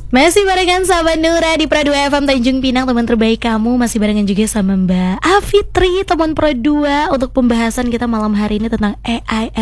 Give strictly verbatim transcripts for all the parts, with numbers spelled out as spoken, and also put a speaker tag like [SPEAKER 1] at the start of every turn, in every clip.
[SPEAKER 1] Masih barengan sama Nura di Pro dua F M Tanjung Pinang, teman terbaik kamu. Masih barengan juga sama Mbak Afitri, teman Pro dua. Untuk pembahasan kita malam hari ini tentang A I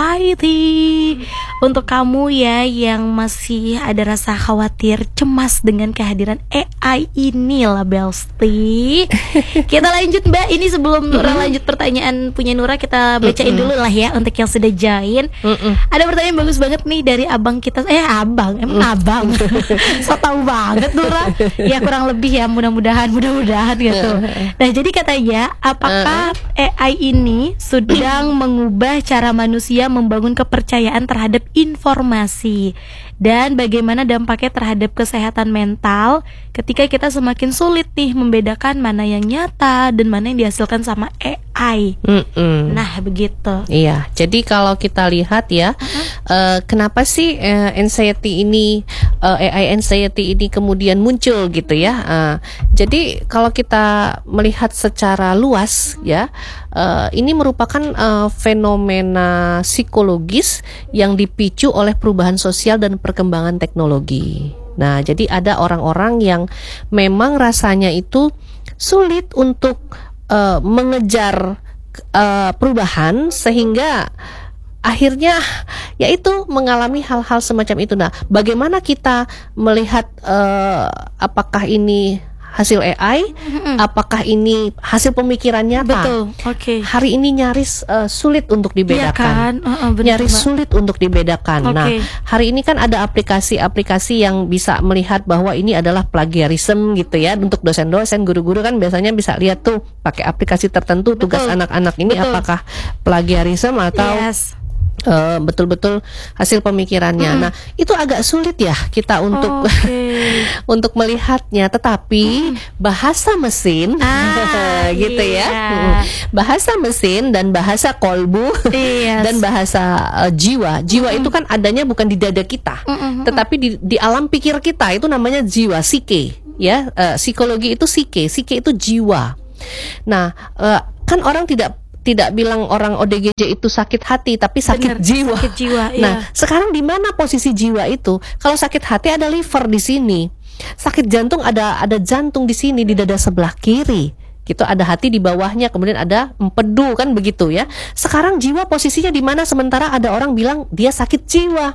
[SPEAKER 1] anxiety. Untuk kamu ya yang masih ada rasa khawatir, cemas dengan kehadiran A I ini lah Belsti. Kita lanjut Mbak, ini sebelum Nura lanjut pertanyaan punya Nura, kita bacain dulu lah ya untuk yang sudah join. Ada pertanyaan bagus banget nih dari abang kita. Eh abang, emang abang so tahu banget Nura. Ya kurang lebih ya, mudah-mudahan mudah-mudahan gitu. Nah jadi katanya, apakah A I ini sedang mengubah cara manusia membangun kepercayaan terhadap informasi, dan bagaimana dampaknya terhadap kesehatan mental ketika kita semakin sulit nih membedakan mana yang nyata dan mana yang dihasilkan sama A I. Mm-mm. Nah begitu.
[SPEAKER 2] Iya, jadi kalau kita lihat ya, uh-huh. uh, kenapa sih uh, anxiety ini, uh, A I anxiety ini kemudian muncul gitu ya? Uh, jadi kalau kita melihat secara luas ya, uh, ini merupakan uh, fenomena psikologis yang dipicu oleh perubahan sosial dan perkembangan teknologi. Nah, jadi ada orang-orang yang memang rasanya itu sulit untuk uh, mengejar uh, perubahan, sehingga akhirnya yaitu mengalami hal-hal semacam itu. Nah, bagaimana kita melihat uh, apakah ini hasil A I, mm-hmm. apakah ini hasil pemikiran nyata?
[SPEAKER 1] Betul, oke. Okay.
[SPEAKER 2] Hari ini nyaris uh, sulit untuk dibedakan,
[SPEAKER 1] iya kan? uh, uh, bener,
[SPEAKER 2] nyaris
[SPEAKER 1] Mbak.
[SPEAKER 2] sulit untuk dibedakan. Okay. Nah, hari ini kan ada aplikasi-aplikasi yang bisa melihat bahwa ini adalah plagiarisme gitu ya. Untuk dosen-dosen, guru-guru kan biasanya bisa lihat tuh pakai aplikasi tertentu. Betul. Tugas anak-anak ini Betul. Apakah plagiarisme atau yes. Uh, betul-betul hasil pemikirannya. Mm. Nah, itu agak sulit ya kita untuk okay. untuk melihatnya. Tetapi mm. bahasa mesin, ah, gitu iya. ya, bahasa mesin dan bahasa kolbu yes. dan bahasa uh, jiwa. Jiwa mm. itu kan adanya bukan di dada kita, mm-mm. tetapi di, di alam pikir kita. Itu namanya jiwa, psike. Ya, uh, psikologi itu psike, psike itu jiwa. Nah, uh, kan orang tidak tidak bilang orang O D G J itu sakit hati, tapi sakit Bener, jiwa. Sakit jiwa. Nah, iya. Sekarang di mana posisi jiwa itu? Kalau sakit hati ada liver di sini, sakit jantung ada ada jantung di sini di dada sebelah kiri. Gitu, ada hati di bawahnya, kemudian ada empedu kan begitu ya. Sekarang jiwa posisinya di mana? Sementara ada orang bilang dia sakit jiwa.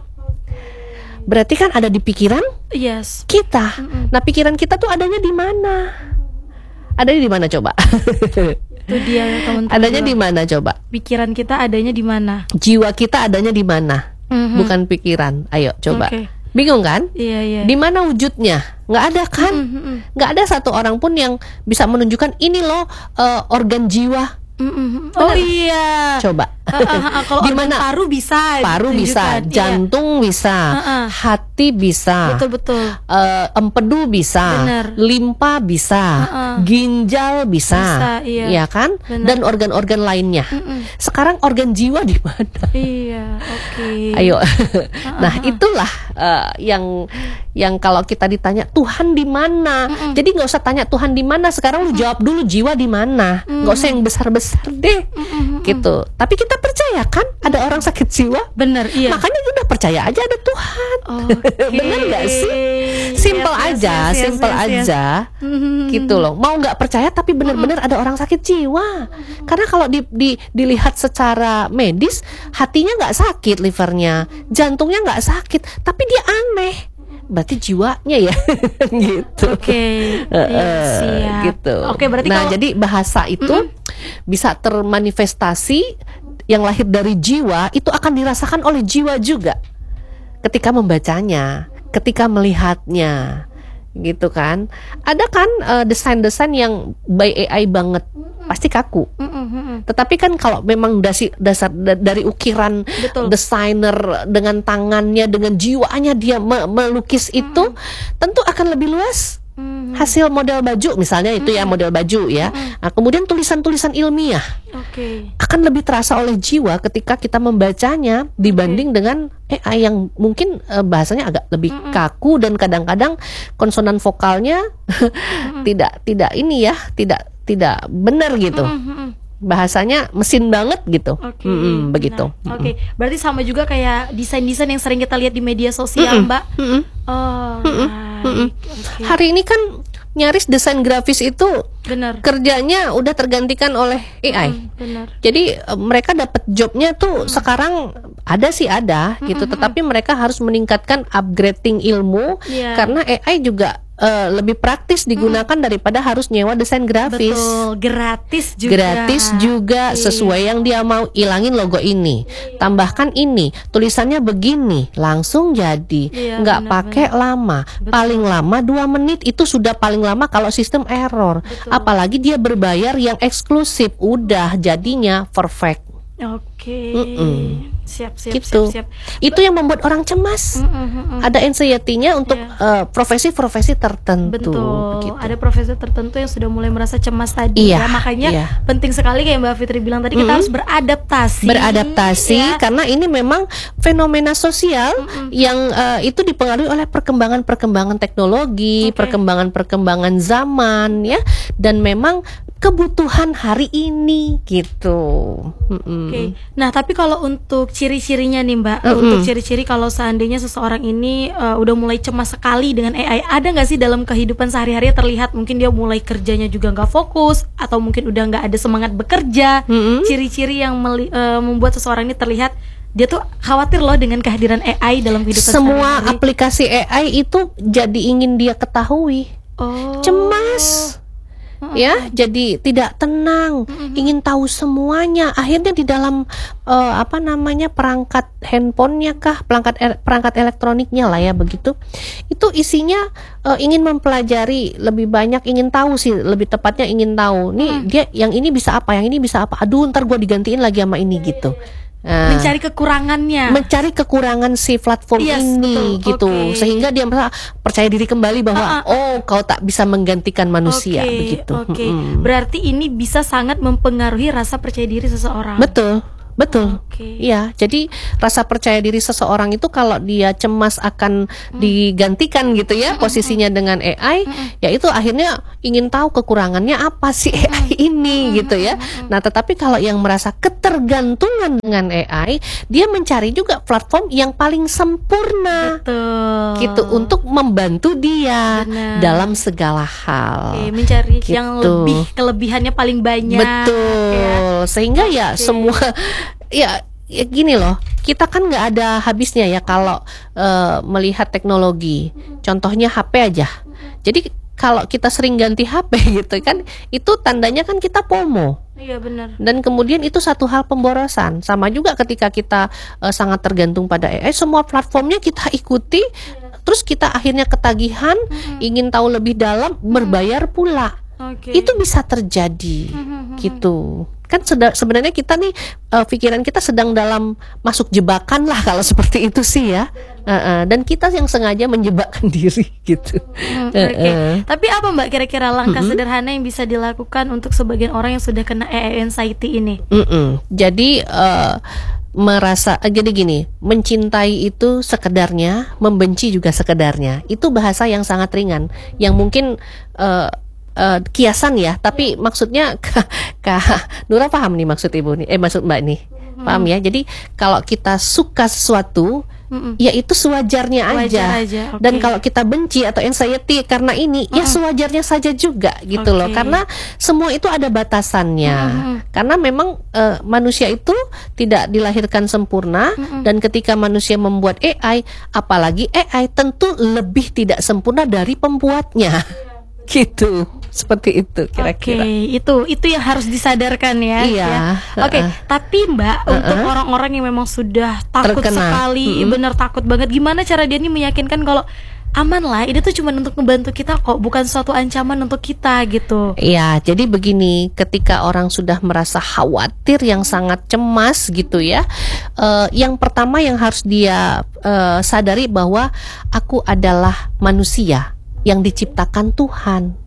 [SPEAKER 2] Berarti kan ada di pikiran
[SPEAKER 1] yes.
[SPEAKER 2] kita. Mm-mm. Nah, pikiran kita tuh adanya di mana? Adanya di mana coba?
[SPEAKER 1] Itu dia teman-teman.
[SPEAKER 2] Adanya di mana coba?
[SPEAKER 1] Pikiran kita adanya di mana?
[SPEAKER 2] Jiwa kita adanya di mana? Mm-hmm. Bukan pikiran. Ayo coba. Okay. Bingung kan?
[SPEAKER 1] Iya, iya.
[SPEAKER 2] Di mana wujudnya? Nggak ada kan? Mm-hmm. Nggak ada satu orang pun yang bisa menunjukkan ini loh uh, organ jiwa.
[SPEAKER 1] Mm-hmm. Oh iya.
[SPEAKER 2] Coba.
[SPEAKER 1] Uh, uh, uh, kalau
[SPEAKER 2] gimana?
[SPEAKER 1] Paru bisa.
[SPEAKER 2] Paru bisa, jantung iya. bisa, uh, uh. hati bisa.
[SPEAKER 1] Betul betul.
[SPEAKER 2] Uh, empedu bisa, Bener. limpa bisa, uh, uh. ginjal bisa, bisa iya. ya kan? Bener. Dan organ-organ lainnya. Mm-mm. Sekarang organ jiwa di mana?
[SPEAKER 1] Iya, oke. Okay.
[SPEAKER 2] Ayo. Nah, itulah uh, yang yang kalau kita ditanya Tuhan di mana? Mm-mm. Jadi nggak usah tanya Tuhan di mana. Sekarang lu jawab dulu jiwa di mana. Nggak usah yang besar-besar deh. Mm-mm. Gitu. Tapi kita percaya kan ada orang sakit jiwa?
[SPEAKER 1] Bener, iya.
[SPEAKER 2] Makanya udah percaya aja ada Tuhan. Okay. Bener gak sih? Simple yes, aja, yes, yes, simple yes, yes, aja yes. Gitu loh. Mau gak percaya tapi bener-bener mm-hmm. ada orang sakit jiwa. Karena kalau di, di, dilihat secara medis, hatinya gak sakit, livernya, jantungnya gak sakit, tapi dia aneh. Berarti jiwanya ya. Gitu.
[SPEAKER 1] Oke okay.
[SPEAKER 2] uh, gitu.
[SPEAKER 1] Oke okay, berarti
[SPEAKER 2] Nah
[SPEAKER 1] kalau...
[SPEAKER 2] jadi bahasa itu mm-hmm. bisa termanifestasi yang lahir dari jiwa, itu akan dirasakan oleh jiwa juga ketika membacanya, ketika melihatnya, gitu kan. Ada kan uh, desain-desain yang by A I banget, pasti kaku. Tetapi kan kalau memang dasi, dasar dari ukiran Betul. desainer dengan tangannya, dengan jiwanya dia me- melukis itu, mm-hmm. tentu akan lebih luas. Mm-hmm. Hasil model baju misalnya itu mm-hmm. ya model baju ya. Mm-hmm. Nah, kemudian tulisan-tulisan ilmiah
[SPEAKER 1] okay.
[SPEAKER 2] akan lebih terasa oleh jiwa ketika kita membacanya dibanding okay. dengan A I yang mungkin uh, bahasanya agak lebih mm-hmm. kaku dan kadang-kadang konsonan vokalnya mm-hmm. tidak tidak ini ya tidak tidak benar gitu. Mm-hmm. Bahasanya mesin banget gitu.
[SPEAKER 1] Okay.
[SPEAKER 2] Mm-mm, begitu.
[SPEAKER 1] Nah, Oke, okay. Berarti sama juga kayak desain-desain yang sering kita lihat di media sosial, Mm-mm. Mbak.
[SPEAKER 2] Mm-mm.
[SPEAKER 1] Oh.
[SPEAKER 2] Mm-mm. Mm-mm. Okay. Hari ini kan nyaris desain grafis itu benar. Kerjanya udah tergantikan oleh A I. Mm, benar. Jadi uh, mereka dapat jobnya tuh mm. sekarang ada sih ada mm, gitu, mm, tetapi mm. mereka harus meningkatkan upgrading ilmu yeah. karena A I juga Uh, lebih praktis digunakan hmm. daripada harus nyewa desain grafis.
[SPEAKER 1] Betul, gratis juga.
[SPEAKER 2] Gratis juga iya. sesuai yang dia mau. Ilangin logo ini, tambahkan ini, tulisannya begini, langsung jadi. Iya, nggak pakai lama. Betul. Paling lama dua menit itu sudah paling lama kalau sistem error. Betul. Apalagi dia berbayar yang eksklusif, udah jadinya perfect.
[SPEAKER 1] Oke, siap siap
[SPEAKER 2] gitu.
[SPEAKER 1] siap siap.
[SPEAKER 2] Itu yang membuat orang cemas. Mm -mm, mm. Ada anxiety-nya untuk yeah. uh, profesi-profesi tertentu.
[SPEAKER 1] Betul.
[SPEAKER 2] Begitu.
[SPEAKER 1] Ada profesi tertentu yang sudah mulai merasa cemas tadi.
[SPEAKER 2] Iya,
[SPEAKER 1] ya, makanya iya. penting sekali kayak Mbak Fitri bilang tadi, mm -hmm. kita harus beradaptasi.
[SPEAKER 2] Beradaptasi ya. Karena ini memang fenomena sosial mm -hmm. yang uh, itu dipengaruhi oleh perkembangan-perkembangan teknologi, okay. perkembangan-perkembangan zaman ya, dan memang kebutuhan hari ini gitu. Mm -mm.
[SPEAKER 1] Oke. Okay. Nah, tapi kalau untuk ciri-cirinya nih Mbak, mm -mm. untuk ciri-ciri kalau seandainya seseorang ini uh, udah mulai cemas sekali dengan A I, ada nggak sih dalam kehidupan sehari-hari terlihat mungkin dia mulai kerjanya juga nggak fokus, atau mungkin udah nggak ada semangat bekerja? Ciri-ciri mm -mm. yang uh, membuat seseorang ini terlihat dia tuh khawatir loh dengan kehadiran A I dalam kehidupan
[SPEAKER 2] semua
[SPEAKER 1] sehari-hari.
[SPEAKER 2] Aplikasi A I itu jadi ingin dia ketahui. Oh. Cemas. Uh-uh. Ya, jadi tidak tenang, uh-uh. ingin tahu semuanya. Akhirnya di dalam uh, apa namanya perangkat handphonenya kah, perangkat er, perangkat elektroniknya lah ya begitu. Itu isinya uh, ingin mempelajari lebih banyak, ingin tahu sih lebih tepatnya ingin tahu. Nih uh-uh. dia yang ini bisa apa, yang ini bisa apa. Aduh, ntar gue digantiin lagi sama ini gitu.
[SPEAKER 1] Nah, mencari kekurangannya,
[SPEAKER 2] mencari kekurangan si platform yes, ini betul. Gitu, okay. Sehingga dia merasa percaya diri kembali bahwa uh, uh. oh kau tak bisa menggantikan manusia okay, begitu.
[SPEAKER 1] Oke, okay. hmm. Berarti ini bisa sangat mempengaruhi rasa percaya diri seseorang.
[SPEAKER 2] Betul. Betul,
[SPEAKER 1] okay.
[SPEAKER 2] Iya. Jadi rasa percaya diri seseorang itu kalau dia cemas akan mm. digantikan gitu ya mm, posisinya mm, dengan A I, mm, ya itu akhirnya ingin tahu kekurangannya apa sih A I ini mm, gitu ya. Mm, nah, tetapi kalau yang merasa ketergantungan dengan A I, dia mencari juga platform yang paling sempurna,
[SPEAKER 1] betul.
[SPEAKER 2] Gitu untuk membantu dia benar. Dalam segala hal.
[SPEAKER 1] Okay, mencari gitu. Yang lebih kelebihannya paling banyak.
[SPEAKER 2] Betul, ya. Sehingga okay. ya semua Ya, ya gini loh, kita kan nggak ada habisnya ya kalau uh, melihat teknologi. Contohnya H P aja. Jadi kalau kita sering ganti H P gitu kan, itu tandanya kan kita FOMO.
[SPEAKER 1] Iya benar.
[SPEAKER 2] Dan kemudian itu satu hal pemborosan. Sama juga ketika kita uh, sangat tergantung pada A I, semua platformnya kita ikuti, ya. Terus kita akhirnya ketagihan, mm-hmm. ingin tahu lebih dalam, mm-hmm. berbayar pula. Okay. Itu bisa terjadi, mm-hmm. gitu. Kan sebenarnya kita nih uh, pikiran kita sedang dalam masuk jebakan lah kalau seperti itu sih ya, uh, uh, dan kita yang sengaja menjebakkan diri gitu.
[SPEAKER 1] Hmm, Oke. Okay. Uh, uh. Tapi apa Mbak kira-kira langkah uh-uh. sederhana yang bisa dilakukan untuk sebagian orang yang sudah kena A I anxiety ini?
[SPEAKER 2] Uh-uh. Jadi uh, merasa jadi gini, mencintai itu sekedarnya, membenci juga sekedarnya. Itu bahasa yang sangat ringan, yang mungkin uh, Uh, kiasan ya, tapi maksudnya Kak Nura paham nih maksud ibu nih, eh maksud mbak nih, hmm. paham ya. Jadi kalau kita suka sesuatu, mm-mm. ya itu sewajarnya aja. aja. Okay. Dan kalau kita benci atau anxiety karena ini, mm-mm. ya sewajarnya saja juga gitu okay. loh. Karena semua itu ada batasannya. Mm-hmm. Karena memang uh, manusia itu tidak dilahirkan sempurna, mm-mm. dan ketika manusia membuat A I, apalagi A I tentu lebih tidak sempurna dari pembuatnya. Gitu, seperti itu kira-kira.
[SPEAKER 1] Oke, okay, itu itu yang harus disadarkan ya.
[SPEAKER 2] Iya.
[SPEAKER 1] Ya. Oke, okay, uh-uh. tapi Mbak, uh-uh. untuk orang-orang yang memang sudah takut Terkena. sekali, mm-hmm. bener takut banget, gimana cara dia nih meyakinkan kalau aman lah, ini tuh cuma untuk membantu kita kok, bukan suatu ancaman untuk kita gitu.
[SPEAKER 2] Iya, jadi begini, ketika orang sudah merasa khawatir, yang sangat cemas gitu ya, uh, yang pertama yang harus dia uh, sadari bahwa aku adalah manusia yang diciptakan Tuhan.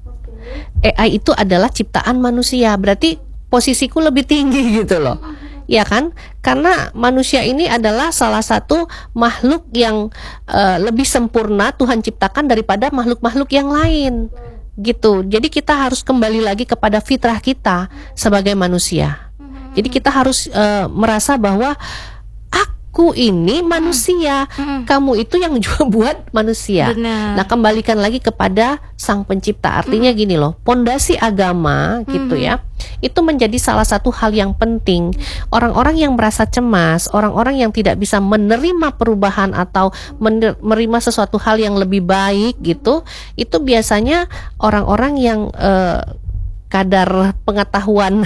[SPEAKER 2] A I itu adalah ciptaan manusia, berarti posisiku lebih tinggi gitu loh. Ya kan? Karena manusia ini adalah salah satu makhluk yang uh, lebih sempurna Tuhan ciptakan daripada makhluk-makhluk yang lain. Gitu. Jadi kita harus kembali lagi kepada fitrah kita sebagai manusia. Jadi kita harus uh, merasa bahwa aku ini manusia,
[SPEAKER 1] Mm-mm.
[SPEAKER 2] kamu itu yang juga buat manusia.
[SPEAKER 1] Benar.
[SPEAKER 2] Nah, kembalikan lagi kepada Sang Pencipta. Artinya gini loh, pondasi agama gitu ya, itu menjadi salah satu hal yang penting. Orang-orang yang merasa cemas, orang-orang yang tidak bisa menerima perubahan atau mener- menerima sesuatu hal yang lebih baik gitu, itu biasanya orang-orang yang eh, kadar pengetahuan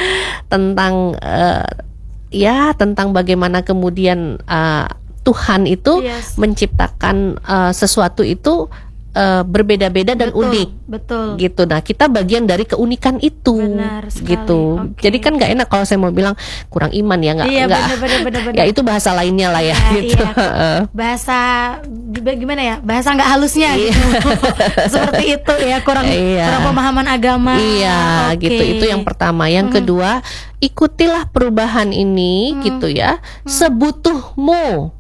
[SPEAKER 2] tentang eh, ya tentang bagaimana kemudian uh, Tuhan itu
[SPEAKER 1] Yes.
[SPEAKER 2] menciptakan uh, sesuatu itu uh, berbeda-beda dan
[SPEAKER 1] Betul,
[SPEAKER 2] unik
[SPEAKER 1] betul.
[SPEAKER 2] gitu. Nah, kita bagian dari keunikan itu.
[SPEAKER 1] Benar sekali.
[SPEAKER 2] Gitu.
[SPEAKER 1] Oke.
[SPEAKER 2] Jadi kan nggak enak kalau saya mau bilang kurang iman ya, nggak
[SPEAKER 1] Iya,
[SPEAKER 2] nggak.
[SPEAKER 1] benar, benar, benar, benar.
[SPEAKER 2] Ya itu bahasa lainnya lah ya,
[SPEAKER 1] Ya,
[SPEAKER 2] gitu.
[SPEAKER 1] iya. Bahasa gimana ya? Bahasa nggak halusnya
[SPEAKER 2] Iya.
[SPEAKER 1] gitu. Seperti itu ya, kurang
[SPEAKER 2] Iya.
[SPEAKER 1] kurang pemahaman agama.
[SPEAKER 2] Iya,
[SPEAKER 1] Oke.
[SPEAKER 2] gitu. Itu yang pertama. Yang kedua, ikutilah perubahan ini gitu ya, sebutuhmu.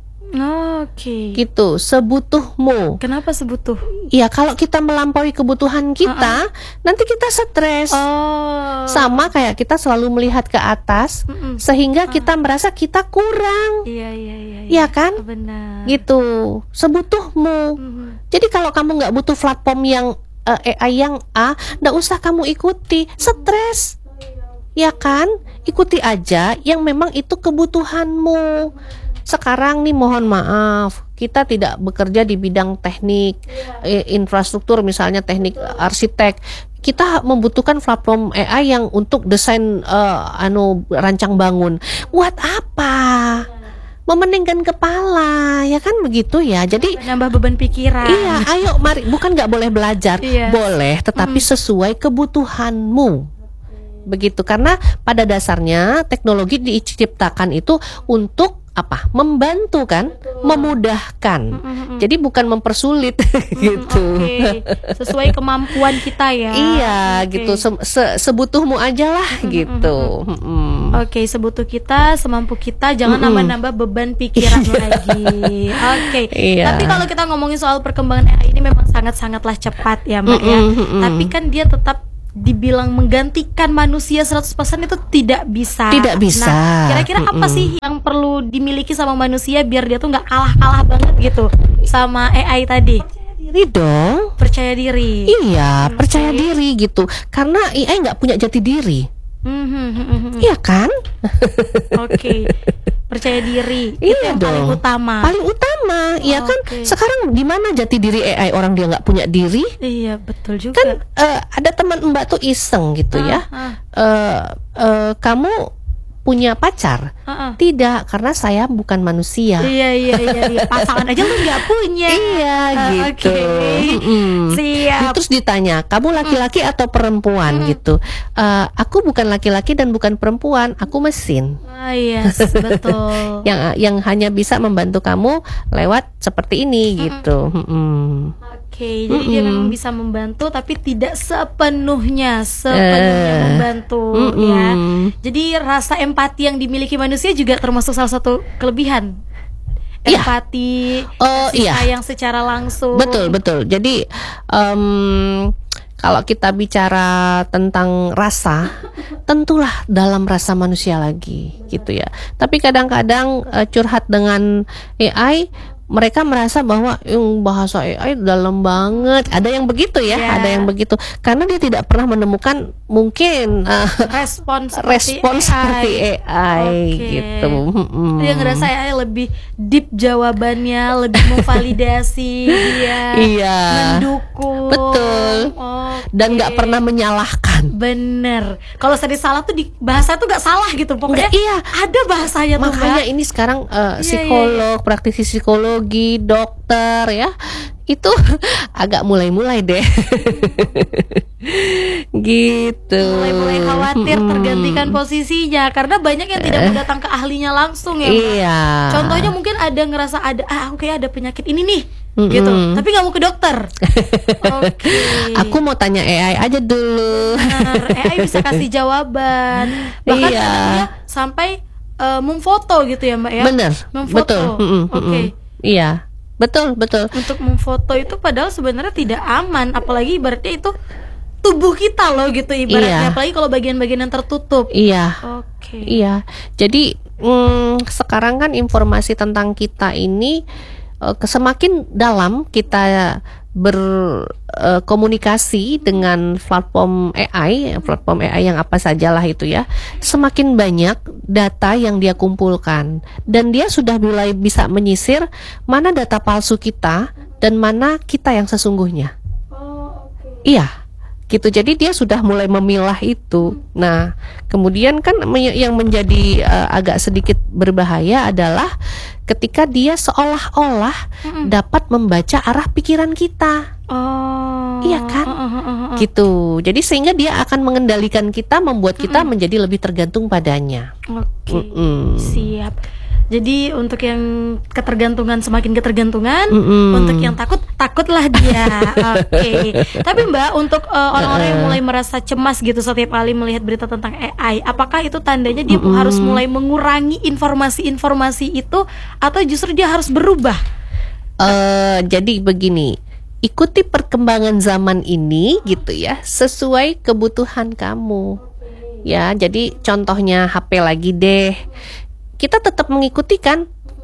[SPEAKER 1] Oke.
[SPEAKER 2] Gitu, sebutuhmu.
[SPEAKER 1] Kenapa sebutuh?
[SPEAKER 2] Ya, kalau kita melampaui kebutuhan kita, nanti kita stres.
[SPEAKER 1] Oh.
[SPEAKER 2] Sama kayak kita selalu melihat ke atas,
[SPEAKER 1] Mm-mm.
[SPEAKER 2] sehingga kita merasa kita kurang.
[SPEAKER 1] Iya, iya, iya.
[SPEAKER 2] Iya kan?
[SPEAKER 1] Benar.
[SPEAKER 2] Gitu, sebutuhmu.
[SPEAKER 1] Mhm.
[SPEAKER 2] Jadi kalau kamu nggak butuh platform yang uh, A I yang A, nggak usah kamu ikuti, stres. Ya kan? Ikuti aja yang memang itu kebutuhanmu. Sekarang nih mohon maaf, kita tidak bekerja di bidang teknik, eh, infrastruktur misalnya teknik arsitek. Kita membutuhkan platform A I yang untuk desain eh, anu rancang bangun. Buat apa? Memeningkan kepala, ya kan begitu ya. Jadi
[SPEAKER 1] Nambah beban pikiran.
[SPEAKER 2] iya, ayo mari, bukan nggak boleh belajar,
[SPEAKER 1] Iya.
[SPEAKER 2] boleh, tetapi sesuai kebutuhanmu. Begitu, karena pada dasarnya teknologi diciptakan itu untuk apa? Membantu kan, memudahkan. Jadi bukan mempersulit gitu.
[SPEAKER 1] Oke. Sesuai kemampuan kita ya.
[SPEAKER 2] Iya,
[SPEAKER 1] Oke.
[SPEAKER 2] gitu. Se- se- sebutuhmu aja lah gitu. Mm-mm.
[SPEAKER 1] Oke, sebutuh kita, semampu kita, jangan nambah-nambah beban pikiran lagi. Oke.
[SPEAKER 2] Iya.
[SPEAKER 1] Tapi kalau kita ngomongin soal perkembangan A I ini memang sangat-sangatlah cepat ya, Mbak ya.
[SPEAKER 2] Mm-mm, mm-mm.
[SPEAKER 1] Tapi kan dia tetap dibilang menggantikan manusia seratus persen itu tidak bisa.
[SPEAKER 2] Tidak bisa.
[SPEAKER 1] Nah, kira-kira apa
[SPEAKER 2] Mm-mm.
[SPEAKER 1] sih yang perlu dimiliki sama manusia biar dia tuh nggak kalah-kalah banget gitu sama A I tadi?
[SPEAKER 2] Diri dong.
[SPEAKER 1] Percaya diri.
[SPEAKER 2] Iya, percaya diri gitu. Karena A I nggak punya jati diri.
[SPEAKER 1] Mhm.
[SPEAKER 2] Iya kan?
[SPEAKER 1] Oke. Percaya diri itu
[SPEAKER 2] Iya
[SPEAKER 1] yang paling
[SPEAKER 2] dong.
[SPEAKER 1] utama.
[SPEAKER 2] Paling utama, ya kan?
[SPEAKER 1] Oke.
[SPEAKER 2] Sekarang di mana jati diri A I, orang dia nggak punya diri?
[SPEAKER 1] Iya, betul juga.
[SPEAKER 2] Kan eh, ada teman Mbak tuh iseng gitu ya.
[SPEAKER 1] ah.
[SPEAKER 2] Eh, eh, kamu punya pacar?
[SPEAKER 1] Ah, ah.
[SPEAKER 2] Tidak, karena saya bukan manusia.
[SPEAKER 1] Iya, iya, iya, iya. Pasangan aja lu nggak punya.
[SPEAKER 2] Iya,
[SPEAKER 1] Ah,
[SPEAKER 2] gitu.
[SPEAKER 1] Oke.
[SPEAKER 2] Mm-mm.
[SPEAKER 1] Siap.
[SPEAKER 2] Terus ditanya, kamu laki-laki atau perempuan gitu? Eh, aku bukan laki-laki dan bukan perempuan, aku mesin.
[SPEAKER 1] Ah, yes, betul.
[SPEAKER 2] yang yang hanya bisa membantu kamu lewat seperti ini gitu. Mm-mm.
[SPEAKER 1] Oke, jadi dia memang bisa membantu tapi tidak sepenuhnya sepenuhnya
[SPEAKER 2] Eh,
[SPEAKER 1] membantu
[SPEAKER 2] mm-mm.
[SPEAKER 1] ya. Jadi rasa empati yang dimiliki manusia juga termasuk salah satu kelebihan.
[SPEAKER 2] Iya.
[SPEAKER 1] Empati,
[SPEAKER 2] Oh,
[SPEAKER 1] kasih
[SPEAKER 2] iya.
[SPEAKER 1] sayang secara langsung.
[SPEAKER 2] Betul betul. Jadi em, kalau kita bicara tentang rasa, tentulah dalam rasa manusia lagi gitu ya. Tapi kadang-kadang eh, curhat dengan A I, mereka merasa bahwa yang bahasa A I dalam banget. Ada yang begitu ya,
[SPEAKER 1] Ya.
[SPEAKER 2] ada yang begitu. Karena dia tidak pernah menemukan mungkin eh,
[SPEAKER 1] Respon seperti
[SPEAKER 2] respon
[SPEAKER 1] A I.
[SPEAKER 2] seperti A I
[SPEAKER 1] Oke.
[SPEAKER 2] gitu. Mm-mm.
[SPEAKER 1] Dia ngerasa A I lebih deep jawabannya, lebih memvalidasi dia,
[SPEAKER 2] Iya.
[SPEAKER 1] mendukung.
[SPEAKER 2] Betul.
[SPEAKER 1] Oke.
[SPEAKER 2] Dan nggak pernah menyalahkan.
[SPEAKER 1] Bener. Kalau tadi salah tuh di bahasa tuh nggak salah gitu. Pokoknya
[SPEAKER 2] Nggak, iya.
[SPEAKER 1] ada bahasanya tuh,
[SPEAKER 2] Makanya
[SPEAKER 1] Mbak.
[SPEAKER 2] ini sekarang uh,
[SPEAKER 1] Iya,
[SPEAKER 2] psikolog, praktisi psikologi, dokter ya, itu agak mulai-mulai deh. Gitu.
[SPEAKER 1] Mulai-mulai khawatir
[SPEAKER 2] Mm-mm.
[SPEAKER 1] tergantikan posisinya karena banyak yang tidak mau datang ke ahlinya langsung ya, Mbak.
[SPEAKER 2] Iya.
[SPEAKER 1] Contohnya mungkin ada ngerasa ada ah oke ada penyakit ini nih
[SPEAKER 2] Mm-mm.
[SPEAKER 1] gitu, tapi nggak mau ke dokter. Oke.
[SPEAKER 2] Aku mau tanya A I aja dulu.
[SPEAKER 1] Benar, A I bisa kasih jawaban. Bahkan
[SPEAKER 2] Iya.
[SPEAKER 1] kadang dia sampai eh, memfoto gitu ya, Mbak ya.
[SPEAKER 2] Bener.
[SPEAKER 1] Memfoto.
[SPEAKER 2] Betul. Mm-mm,
[SPEAKER 1] Oke.
[SPEAKER 2] mm-mm. Iya. Betul, betul.
[SPEAKER 1] Untuk memfoto itu padahal sebenarnya tidak aman, apalagi ibaratnya itu tubuh kita loh gitu ibaratnya,
[SPEAKER 2] Iya.
[SPEAKER 1] apalagi kalau bagian-bagian yang tertutup.
[SPEAKER 2] Iya.
[SPEAKER 1] Oke.
[SPEAKER 2] Iya. Jadi hmm, sekarang kan informasi tentang kita ini uh, semakin dalam kita berkomunikasi uh, dengan platform A I, platform A I yang apa sajalah itu ya, semakin banyak data yang dia kumpulkan dan dia sudah mulai bisa menyisir mana data palsu kita dan mana kita yang sesungguhnya. Oh, okay. Iya, gitu. Jadi dia sudah mulai memilah itu. Nah, kemudian kan yang menjadi uh, agak sedikit berbahaya adalah ketika dia seolah-olah mm-mm. dapat membaca arah pikiran kita. Oh, iya kan? Uh, uh, uh, uh. Gitu. Jadi sehingga dia akan mengendalikan kita, membuat kita mm-mm. menjadi lebih tergantung padanya. Oke, okay.
[SPEAKER 1] Siap. Jadi untuk yang ketergantungan semakin ketergantungan, mm-mm. untuk yang takut takutlah dia. Oke. Okay. Tapi Mbak, untuk uh, orang-orang yang mulai merasa cemas gitu setiap kali melihat berita tentang A I, apakah itu tandanya dia mm-mm. harus mulai mengurangi informasi-informasi itu, atau justru dia harus berubah?
[SPEAKER 2] Uh, jadi begini, ikuti perkembangan zaman ini gitu ya, sesuai kebutuhan kamu. Ya, jadi contohnya H P lagi deh. Kita tetap mengikuti kan.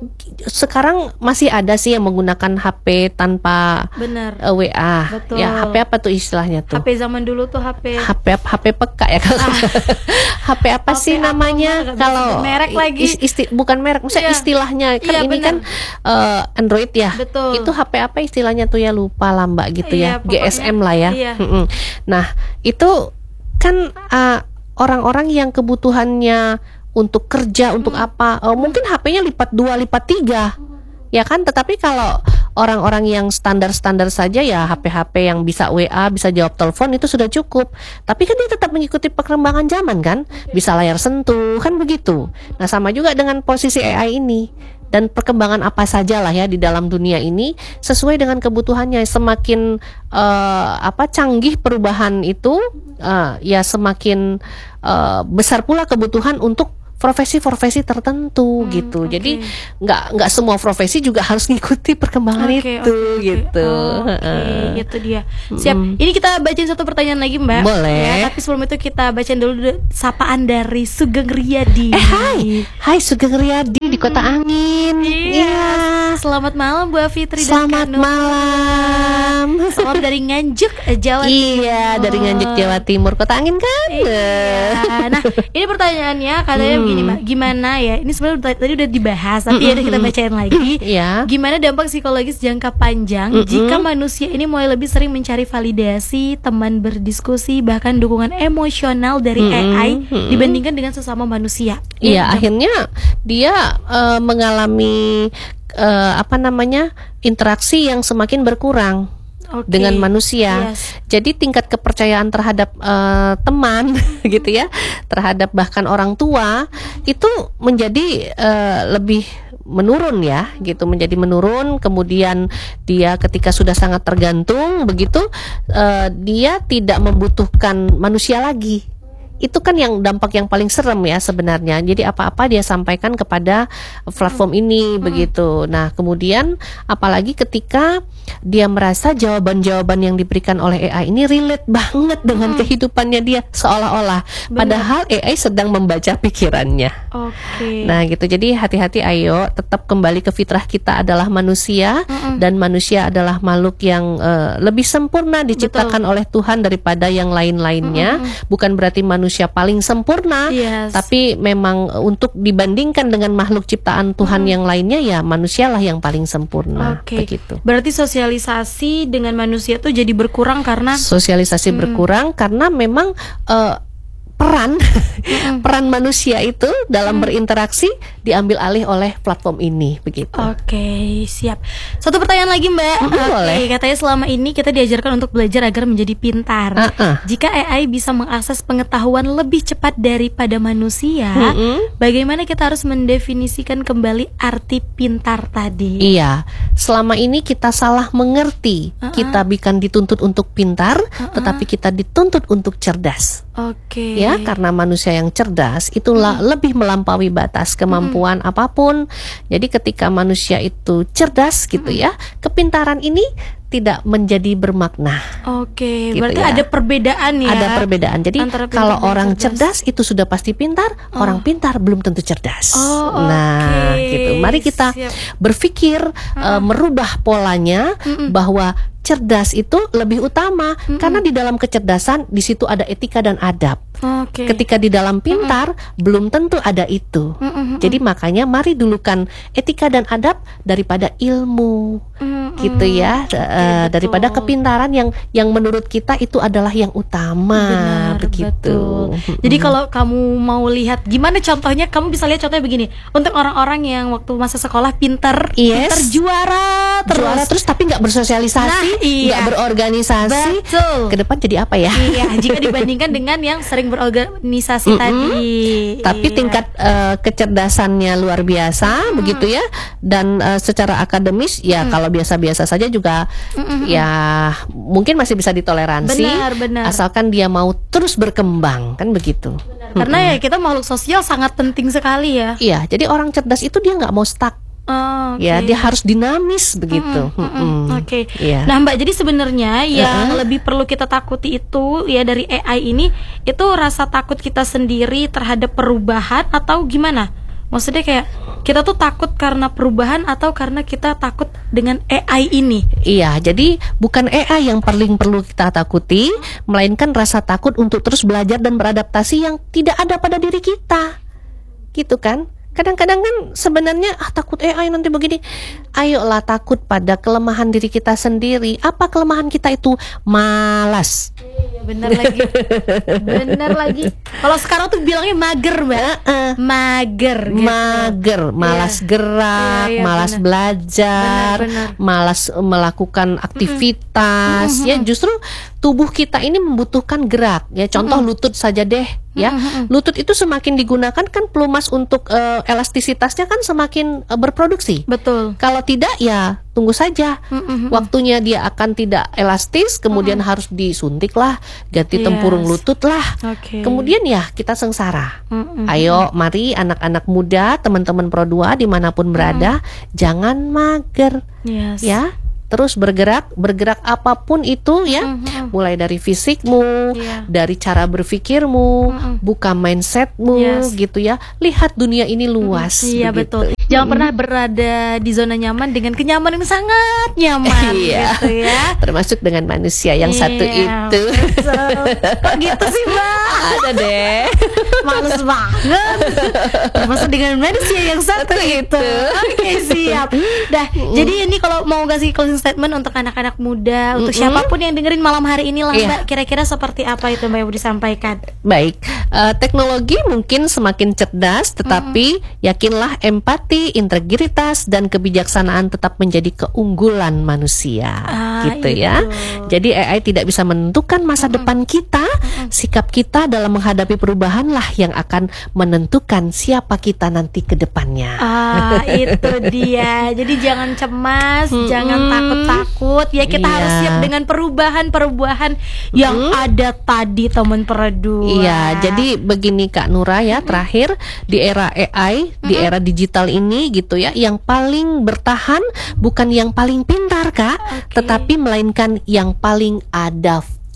[SPEAKER 2] Sekarang masih ada sih yang menggunakan H P tanpa
[SPEAKER 1] Bener.
[SPEAKER 2] uh, W A.
[SPEAKER 1] Betul.
[SPEAKER 2] Ya, H P apa tuh istilahnya tuh?
[SPEAKER 1] H P zaman dulu tuh H P
[SPEAKER 2] H P H P peka ya kalau. Ah. H P apa H P sih apa namanya? Kalau
[SPEAKER 1] merek lagi.
[SPEAKER 2] Isti, bukan merek, maksudnya yeah. istilahnya kan yeah, ini bener. kan uh, Android ya.
[SPEAKER 1] Betul.
[SPEAKER 2] Itu H P apa istilahnya tuh ya, lupa lah Mbak gitu yeah, ya. G S M lah ya.
[SPEAKER 1] Iya.
[SPEAKER 2] Nah, itu kan uh, orang-orang yang kebutuhannya untuk kerja, untuk hmm. apa, oh, mungkin H P-nya lipat dua, lipat tiga, ya kan? Tetapi kalau orang-orang yang standar-standar saja ya H P-H P yang bisa W A, bisa jawab telepon itu sudah cukup. Tapi kan dia tetap mengikuti perkembangan zaman kan, bisa layar sentuh, kan begitu. Nah sama juga dengan posisi A I ini. Dan perkembangan apa saja lah ya di dalam dunia ini sesuai dengan kebutuhannya. Semakin uh, apa canggih perubahan itu, uh, ya semakin uh, besar pula kebutuhan untuk profesi-profesi tertentu hmm, gitu. Okay. Jadi nggak nggak semua profesi juga harus ngikuti perkembangan okay, itu okay, gitu.
[SPEAKER 1] Oke, okay, uh. itu dia. Siap. Mm. Ini kita bacain satu pertanyaan lagi, Mbak.
[SPEAKER 2] Boleh.
[SPEAKER 1] Ya, tapi sebelum itu kita bacain dulu sapaan dari Sugeng Riyadi.
[SPEAKER 2] Eh, hai. Hai Sugeng Riyadi di Kota Angin.
[SPEAKER 1] Iya. Yeah. Selamat malam Bu Fitri dan
[SPEAKER 2] Selamat
[SPEAKER 1] Kanu.
[SPEAKER 2] malam.
[SPEAKER 1] Salam dari Nganjuk, Jawa Timur.
[SPEAKER 2] Iya, dari Nganjuk Jawa Timur, Kota Angin kan.
[SPEAKER 1] Iya. Nah, ini pertanyaannya katanya hmm. begini, Mbak. Gimana ya? Ini sebenarnya tadi udah dibahas, tapi mm-hmm. ya kita bacain lagi. Yeah. Gimana dampak psikologis jangka panjang mm-hmm. jika manusia ini mulai lebih sering mencari validasi, teman berdiskusi, bahkan dukungan emosional dari mm-hmm. A I dibandingkan dengan sesama manusia?
[SPEAKER 2] Iya, yeah, akhirnya dia uh, mengalami uh, apa namanya? interaksi yang semakin berkurang. Okay. Dengan manusia, yes. Jadi tingkat kepercayaan terhadap uh, teman, gitu ya, terhadap bahkan orang tua itu menjadi uh, lebih menurun ya, gitu, menjadi menurun. Kemudian dia ketika sudah sangat tergantung, begitu uh, dia tidak membutuhkan manusia lagi. Itu kan yang dampak yang paling serem ya sebenarnya. Jadi apa-apa dia sampaikan kepada platform ini hmm. begitu. Nah kemudian apalagi ketika dia merasa jawaban-jawaban yang diberikan oleh A I ini relate banget dengan hmm. kehidupannya dia seolah-olah. Benar. Padahal A I sedang membaca pikirannya.
[SPEAKER 1] Okay.
[SPEAKER 2] Nah gitu. Jadi hati-hati, ayo tetap kembali ke fitrah kita adalah manusia hmm. dan manusia adalah makhluk yang uh, lebih sempurna diciptakan Betul. oleh Tuhan daripada yang lain-lainnya. Hmm. Bukan berarti manusia manusia paling sempurna, yes. tapi memang untuk dibandingkan dengan makhluk ciptaan Tuhan hmm. yang lainnya ya manusialah yang paling sempurna.
[SPEAKER 1] Okay.
[SPEAKER 2] Begitu.
[SPEAKER 1] Berarti sosialisasi dengan manusia tuh jadi berkurang karena
[SPEAKER 2] sosialisasi hmm. berkurang karena memang uh, peran mm-hmm. peran manusia itu dalam mm. berinteraksi diambil alih oleh platform ini begitu.
[SPEAKER 1] Oke, okay, siap. Satu pertanyaan lagi, Mbak.
[SPEAKER 2] Mm-hmm,
[SPEAKER 1] okay,
[SPEAKER 2] boleh.
[SPEAKER 1] Katanya selama ini kita diajarkan untuk belajar agar menjadi pintar. Uh-uh. Jika A I bisa mengakses pengetahuan lebih cepat daripada manusia, mm-hmm. bagaimana kita harus mendefinisikan kembali arti pintar tadi?
[SPEAKER 2] Iya, selama ini kita salah mengerti. Uh-uh. Kita bukan dituntut untuk pintar, uh-uh. tetapi kita dituntut untuk cerdas.
[SPEAKER 1] Oke.
[SPEAKER 2] Ya, karena manusia yang cerdas itulah
[SPEAKER 1] Hmm.
[SPEAKER 2] lebih melampaui batas kemampuan apapun. Jadi ketika manusia itu cerdas gitu
[SPEAKER 1] Hmm.
[SPEAKER 2] ya, kepintaran ini tidak menjadi bermakna.
[SPEAKER 1] Oke,
[SPEAKER 2] Gitu
[SPEAKER 1] berarti
[SPEAKER 2] ya.
[SPEAKER 1] ada perbedaan ya.
[SPEAKER 2] Ada perbedaan. Jadi
[SPEAKER 1] antara pintar
[SPEAKER 2] kalau
[SPEAKER 1] dan
[SPEAKER 2] orang cerdas. itu sudah pasti pintar,
[SPEAKER 1] Oh.
[SPEAKER 2] orang pintar belum tentu cerdas.
[SPEAKER 1] Oh,
[SPEAKER 2] Nah,
[SPEAKER 1] oke.
[SPEAKER 2] gitu. Mari kita
[SPEAKER 1] Siap.
[SPEAKER 2] berpikir uh, merubah polanya
[SPEAKER 1] Mm-mm.
[SPEAKER 2] bahwa cerdas itu lebih utama
[SPEAKER 1] Mm-mm.
[SPEAKER 2] karena di dalam kecerdasan di situ ada etika dan adab.
[SPEAKER 1] Oke.
[SPEAKER 2] Ketika di dalam pintar belum tentu ada itu.
[SPEAKER 1] Mm-mm.
[SPEAKER 2] Jadi makanya mari dulukan etika dan adab daripada ilmu.
[SPEAKER 1] Mm-mm.
[SPEAKER 2] Gitu ya.
[SPEAKER 1] Oke,
[SPEAKER 2] Uh, daripada
[SPEAKER 1] betul.
[SPEAKER 2] kepintaran yang yang menurut kita itu adalah yang utama.
[SPEAKER 1] Benar,
[SPEAKER 2] Begitu.
[SPEAKER 1] betul. Jadi kalau kamu mau lihat gimana contohnya, kamu bisa lihat contohnya begini. Untuk orang-orang yang waktu masa sekolah pinter,
[SPEAKER 2] Yes.
[SPEAKER 1] pinter juara terus.
[SPEAKER 2] Juara terus tapi nggak bersosialisasi,
[SPEAKER 1] Nah, iya.
[SPEAKER 2] nggak berorganisasi.
[SPEAKER 1] Betul.
[SPEAKER 2] Ke depan jadi apa ya?
[SPEAKER 1] Iya, jika dibandingkan dengan yang sering berorganisasi
[SPEAKER 2] Mm-mm.
[SPEAKER 1] tadi.
[SPEAKER 2] Tapi
[SPEAKER 1] Iya.
[SPEAKER 2] tingkat uh, kecerdasannya luar biasa, begitu ya. Dan uh, secara akademis ya kalau biasa-biasa saja juga
[SPEAKER 1] Mm-mm.
[SPEAKER 2] ya mungkin masih bisa ditoleransi.
[SPEAKER 1] Benar, benar.
[SPEAKER 2] Asalkan dia mau terus berkembang, kan begitu.
[SPEAKER 1] Karena ya kita makhluk sosial sangat penting sekali ya.
[SPEAKER 2] Iya, jadi orang cerdas itu dia nggak mau stuck.
[SPEAKER 1] Oh, oke.
[SPEAKER 2] Ya, dia harus dinamis begitu.
[SPEAKER 1] Mm-mm, mm-mm.
[SPEAKER 2] Mm-mm.
[SPEAKER 1] Oke.
[SPEAKER 2] Iya.
[SPEAKER 1] Nah, Mbak, jadi sebenarnya yang
[SPEAKER 2] Uh-uh.
[SPEAKER 1] lebih perlu kita takuti itu ya dari A I ini itu rasa takut kita sendiri terhadap perubahan atau gimana? Maksudnya kayak kita tuh takut karena perubahan atau karena kita takut dengan A I ini?
[SPEAKER 2] Iya, jadi bukan A I yang paling perlu kita takuti, melainkan rasa takut untuk terus belajar dan beradaptasi yang tidak ada pada diri kita. Gitu kan? Kadang-kadang kan sebenarnya ah takut A I nanti begini. Ayolah takut pada kelemahan diri kita sendiri. Apa kelemahan kita itu? Malas.
[SPEAKER 1] Iya, bener lagi. Bener lagi. Kalau sekarang tuh bilangnya mager, Mbak.
[SPEAKER 2] Uh-uh.
[SPEAKER 1] Mager gitu.
[SPEAKER 2] Mager, malas
[SPEAKER 1] Iya.
[SPEAKER 2] gerak,
[SPEAKER 1] Iya, iya,
[SPEAKER 2] malas
[SPEAKER 1] benar.
[SPEAKER 2] belajar,
[SPEAKER 1] Benar, benar.
[SPEAKER 2] malas eh, melakukan aktivitas.
[SPEAKER 1] Mm-mm.
[SPEAKER 2] Ya justru tubuh kita ini membutuhkan gerak. Ya contoh lutut saja deh. Ya
[SPEAKER 1] Mm-mm.
[SPEAKER 2] lutut itu semakin digunakan kan pelumas untuk eh, elastisitasnya kan semakin eh, berproduksi.
[SPEAKER 1] Betul.
[SPEAKER 2] Kalau tidak ya tunggu saja.
[SPEAKER 1] Mm-mm.
[SPEAKER 2] Waktunya dia akan tidak elastis, kemudian harus disuntik lah, ganti
[SPEAKER 1] Yes.
[SPEAKER 2] tempurung lutut lah.
[SPEAKER 1] Oke.
[SPEAKER 2] Kemudian ya kita sengsara.
[SPEAKER 1] Mm-mm.
[SPEAKER 2] Ayo, mari anak-anak muda, teman-teman Pro dua dimanapun berada, jangan mager,
[SPEAKER 1] Yes.
[SPEAKER 2] ya. Terus bergerak, bergerak apapun itu ya,
[SPEAKER 1] Mhm.
[SPEAKER 2] mulai dari fisikmu,
[SPEAKER 1] Iya.
[SPEAKER 2] dari cara berpikirmu,
[SPEAKER 1] Mhm.
[SPEAKER 2] buka mindsetmu,
[SPEAKER 1] Yes.
[SPEAKER 2] gitu ya. Lihat dunia ini luas.
[SPEAKER 1] Iya,
[SPEAKER 2] begitu.
[SPEAKER 1] betul. Jangan pernah berada di zona nyaman dengan kenyamanan yang sangat nyaman
[SPEAKER 2] Iya.
[SPEAKER 1] gitu ya.
[SPEAKER 2] Termasuk dengan manusia yang satu
[SPEAKER 1] Iya,
[SPEAKER 2] itu.
[SPEAKER 1] betul. Kok gitu sih, Mbak?
[SPEAKER 2] Ada deh.
[SPEAKER 1] Males banget. Termasuk dengan manusia yang satu itu. Oke, siap. Dah, jadi ini kalau mau kasih closing statement untuk anak-anak muda, untuk
[SPEAKER 2] Mm-mm.
[SPEAKER 1] siapapun yang dengerin malam hari ini lah,
[SPEAKER 2] Iya.
[SPEAKER 1] Mbak, kira-kira seperti apa itu Mbak yang mau disampaikan?
[SPEAKER 2] Baik, eh, teknologi mungkin semakin cerdas, tetapi yakinlah empati, integritas, dan kebijaksanaan tetap menjadi keunggulan manusia,
[SPEAKER 1] Ah,
[SPEAKER 2] gitu
[SPEAKER 1] itu.
[SPEAKER 2] ya. Jadi A I tidak bisa menentukan masa depan kita, sikap kita dalam menghadapi perubahan lah yang akan menentukan siapa kita nanti ke depannya.
[SPEAKER 1] Ah, itu dia. Jadi jangan cemas,
[SPEAKER 2] Mm-mm.
[SPEAKER 1] jangan takut-takut. Ya kita
[SPEAKER 2] Iya.
[SPEAKER 1] harus siap dengan perubahan-perubahan yang ada tadi, teman Peredua.
[SPEAKER 2] Iya, jadi begini Kak Nura ya, terakhir di era A I, di era digital ini gitu ya, yang paling bertahan bukan yang paling pintar Kak,
[SPEAKER 1] Oke.
[SPEAKER 2] tetapi melainkan yang paling adaptif.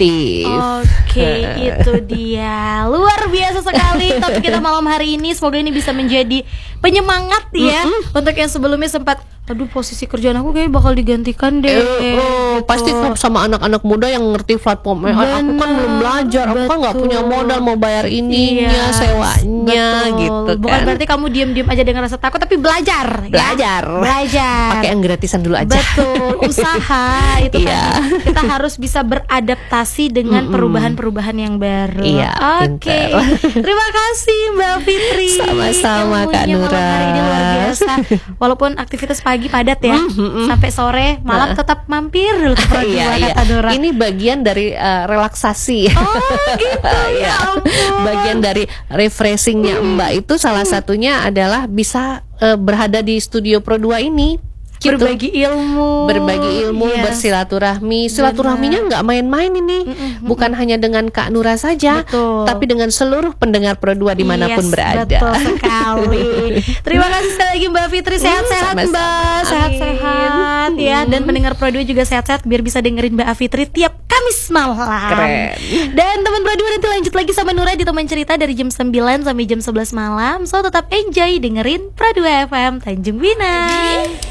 [SPEAKER 1] Oke, itu dia. Luar biasa sekali topik kita malam hari ini. Semoga ini bisa menjadi penyemangat ya untuk yang sebelumnya sempat, aduh posisi kerjaan aku kayak bakal digantikan deh.
[SPEAKER 2] Eh, oh,
[SPEAKER 1] gitu.
[SPEAKER 2] pasti sama anak-anak muda yang ngerti platform. Eh, aku kan
[SPEAKER 1] Benar,
[SPEAKER 2] belum belajar, aku kan nggak
[SPEAKER 1] betul.
[SPEAKER 2] punya modal mau bayar ininya,
[SPEAKER 1] Iya,
[SPEAKER 2] sewanya,
[SPEAKER 1] betul.
[SPEAKER 2] gitu
[SPEAKER 1] Bukan
[SPEAKER 2] kan.
[SPEAKER 1] berarti kamu diam-diam aja dengan rasa takut, tapi belajar. ya.
[SPEAKER 2] Belajar.
[SPEAKER 1] Belajar.
[SPEAKER 2] Pakai yang gratisan dulu aja.
[SPEAKER 1] Betul, usaha itu
[SPEAKER 2] Iya.
[SPEAKER 1] tadi. Kita harus bisa beradaptasi dengan
[SPEAKER 2] Mm-mm.
[SPEAKER 1] perubahan-perubahan yang baru.
[SPEAKER 2] Iya,
[SPEAKER 1] Oke.
[SPEAKER 2] pinter.
[SPEAKER 1] Terima kasih Mbak Fitri.
[SPEAKER 2] Sama-sama, Kak
[SPEAKER 1] Ilmunya malam
[SPEAKER 2] Nura.
[SPEAKER 1] hari ini luar biasa. Walaupun aktivitas pagi padat ya, sampai sore, malam tetap mampir dulu ke Pro
[SPEAKER 2] Iya,
[SPEAKER 1] dua,
[SPEAKER 2] iya.
[SPEAKER 1] kata Nura.
[SPEAKER 2] Ini bagian dari uh, relaksasi.
[SPEAKER 1] Oh gitu, ya
[SPEAKER 2] Ya,
[SPEAKER 1] ampun.
[SPEAKER 2] bagian dari refreshingnya Mbak itu salah satunya adalah bisa uh, berada di studio Pro dua ini. Gitu.
[SPEAKER 1] Berbagi ilmu,
[SPEAKER 2] berbagi ilmu,
[SPEAKER 1] yes.
[SPEAKER 2] bersilaturahmi. Silaturahminya nggak main-main ini, mm-mm. bukan hanya dengan Kak Nura saja,
[SPEAKER 1] betul.
[SPEAKER 2] tapi dengan seluruh pendengar Pro dua dimanapun yes, berada.
[SPEAKER 1] Betul sekali. Terima kasih sekali lagi Mbak Fitri, sehat-sehat hmm, Mbak, sehat-sehat ya, dan pendengar Pro dua juga sehat-sehat biar bisa dengerin Mbak Fitri tiap Kamis malam.
[SPEAKER 2] Keren.
[SPEAKER 1] Dan teman Pro dua nanti lanjut lagi sama Nura di teman cerita dari jam sembilan sampai jam sebelas malam. So tetap enjoy dengerin Pro dua F M Tanjung Pinang.